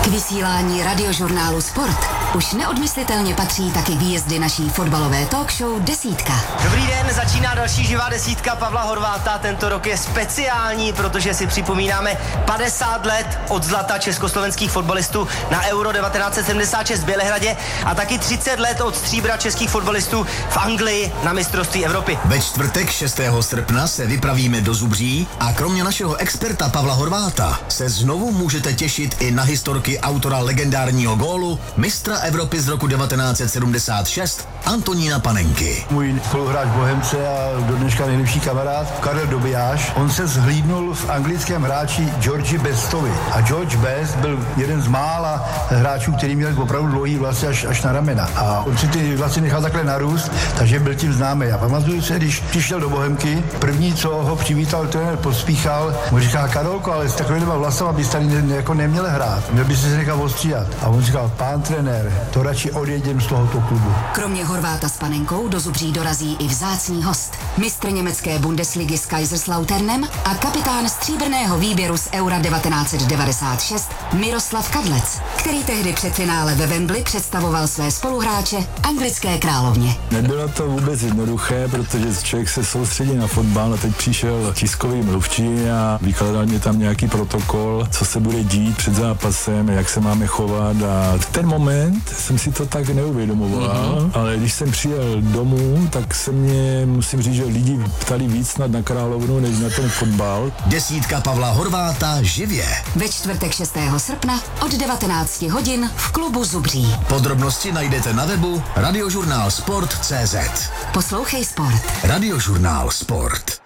K vysílání radiožurnálu Sport už neodmyslitelně patří taky výjezdy naší fotbalové talk show Desítka. Dobrý den, začíná další živá desítka Pavla Horváta. Tento rok je speciální, protože si připomínáme 50 let od zlata československých fotbalistů na Euro 1976 v Bělehradě a taky 30 let od stříbra českých fotbalistů v Anglii na mistrovství Evropy. Ve čtvrtek 6. srpna se vypravíme do Zubří a kromě našeho experta Pavla Horváta se znovu můžete těšit i na historky autora legendárního gólu, mistra Evropy z roku 1976 Antonína Panenky. Můj spoluhráč Bohemce a do dneška nejlepší kamarád Karel Dobijáš, on se zhlídnul v anglickém hráči Georgi Bestovi. A George Best byl jeden z mála hráčů, který měl opravdu dlouhý vlasy až na ramena. A on si ty vlasy nechal takhle narůst, takže byl tím známý. A pamatuju se, když přišel do Bohemky, první, co ho přivítal trenér Pospíchal, mu říká: Karolko, ale s takovýma vlasama bys tady jako neměl hrát. Měl bys se nechal ostříhat. A on říkal: pán trenér, to radši odjedem z tohoto klubu. Kromě Horváta s Panenkou do Zubří dorazí i vzácný host. Mistr německé Bundesligy s Kaiserslauternem a kapitán stříbrného výběru z Eura 1996 Miroslav Kadlec, který tehdy před finále ve Wembley představoval své spoluhráče anglické královně. Nebylo to vůbec jednoduché, protože člověk se soustředí na fotbal a teď přišel tiskový mluvčí a vykládal mě tam nějaký protokol, co se bude dít před zápasem, jak se máme chovat, a v ten moment jsem si to tak neuvědomoval, ale když jsem přijel domů, tak se mě, musím říct, že lidi ptali víc snad na královnu, než na ten fotbal. Desítka Pavla Horváta živě. Ve čtvrtek 6. srpna od 19 hodin v klubu Zubří. Podrobnosti najdete na webu radiožurnálsport.cz. Poslouchej Sport. Radiožurnál Sport.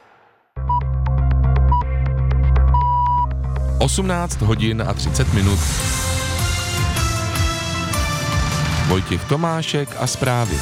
18 hodin a 30 minut. Vojtěch Tomášek a zprávy.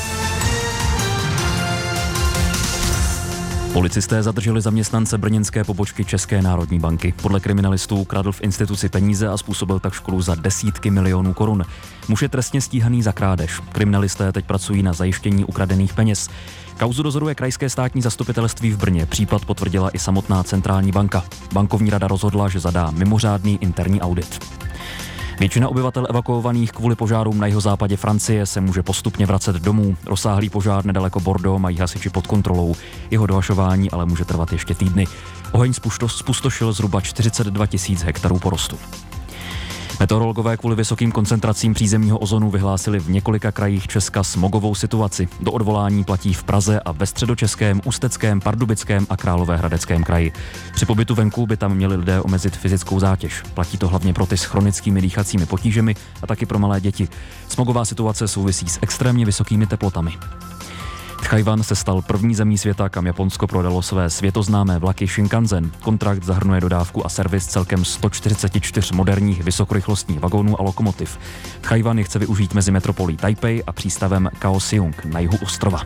Policisté zadrželi zaměstnance brněnské pobočky České národní banky. Podle kriminalistů kradl v instituci peníze a způsobil tak škodu za desítky milionů korun. Muž je trestně stíhaný za krádež. Kriminalisté teď pracují na zajištění ukradených peněz. Kauzu dozoruje Krajské státní zastupitelství v Brně. Případ potvrdila i samotná centrální banka. Bankovní rada rozhodla, že zadá mimořádný interní audit. Většina obyvatel evakuovaných kvůli požárům na jihozápadě Francie se může postupně vracet domů. Rozsáhlý požár nedaleko Bordeaux mají hasiči pod kontrolou. Jeho dohašování ale může trvat ještě týdny. Oheň zpustošil zhruba 42 000 hektarů porostu. Meteorologové kvůli vysokým koncentracím přízemního ozonu vyhlásili v několika krajích Česka smogovou situaci. Do odvolání platí v Praze a ve Středočeském, Ústeckém, Pardubickém a Královéhradeckém kraji. Při pobytu venku by tam měli lidé omezit fyzickou zátěž. Platí to hlavně pro ty s chronickými dýchacími potížemi a taky pro malé děti. Smogová situace souvisí s extrémně vysokými teplotami. Tchaj-wan se stal první zemí světa, kam Japonsko prodalo své světoznámé vlaky Shinkansen. Kontrakt zahrnuje dodávku a servis celkem 144 moderních vysokorychlostních vagónů a lokomotiv. Tchaj-wan je chce využít mezi metropolí Taipei a přístavem Kaohsiung na jihu ostrova.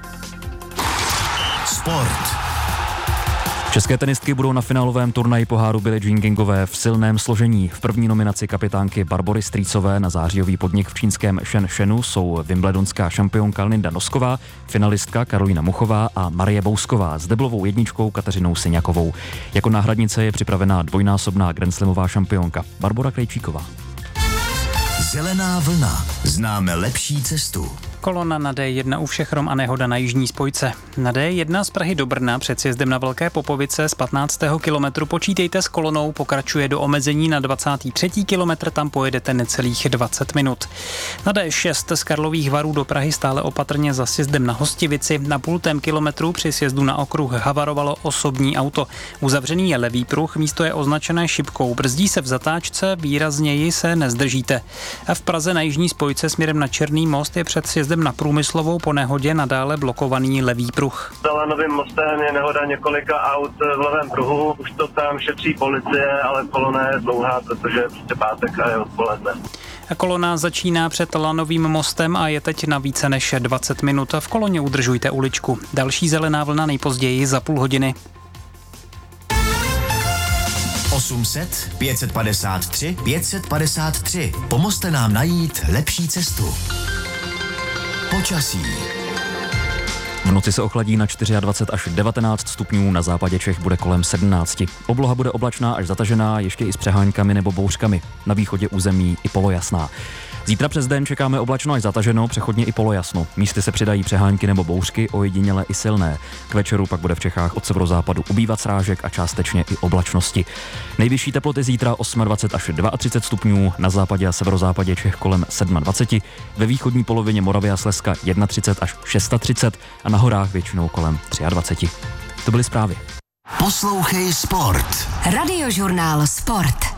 Sport. České tenistky budou na finálovém turnaji poháru Billie Jean Kingové v silném složení. V první nominaci kapitánky Barbory Strýcové na zářijový podnik v čínském Shenzhenu jsou wimbledonská šampionka Linda Nosková, finalistka Karolína Muchová a Marie Bousková s deblovou jedničkou Kateřinou Syňakovou. Jako náhradnice je připravená dvojnásobná grandslamová šampionka Barbora Krejčíková. Zelená vlna. Známe lepší cestu. Kolona na D1 u Všechrom a nehoda na jižní spojce. Na D1 z Prahy do Brna před sjezdem na Velké Popovice z 15. kilometru počítejte s kolonou, pokračuje do omezení na 23. kilometr, tam pojedete necelých 20 minut. Na D6 z Karlových Varů do Prahy stále opatrně za sjezdem na Hostivici. Na 0,5 kilometru při sjezdu na okruh havarovalo osobní auto. Uzavřený je levý pruh, místo je označené šipkou. Brzdí se v zatáčce, výrazněji se nezdržíte. A v Praze na jižní spojce směrem na Černý most je před sjezdem na Průmyslovou po nehodě nadále blokovaný levý pruh. Za Lanovým mostem je nehoda několika aut v levém pruhu. Už to tam šetří policie, ale kolona je dlouhá, protože je prostě pátek a je odpoledne. Kolona začíná před Lanovým mostem a je teď na více než 20 minut. V koloně udržujte uličku. Další zelená vlna nejpozději za půl hodiny. 800 553 553. Pomozte nám najít lepší cestu. Počasí. V noci se ochladí na 24 až 19 stupňů, na západě Čech bude kolem 17. Obloha bude oblačná až zatažená, ještě i s přeháňkami nebo bouřkami. Na východě území i polojasná. Zítra přes den čekáme oblačno až zataženo, přechodně i polojasno. Místy se přidají přehánky nebo bouřky, ojediněle i silné. K večeru pak bude v Čechách od severozápadu ubývat srážek a částečně i oblačnosti. Nejvyšší teploty zítra 28 až 32 stupňů, na západě a severozápadě Čech kolem 27, ve východní polovině Moravy a Slezska 31 až 36 a na horách většinou kolem 23. To byly zprávy. Poslouchej Sport. Radiožurnál Sport.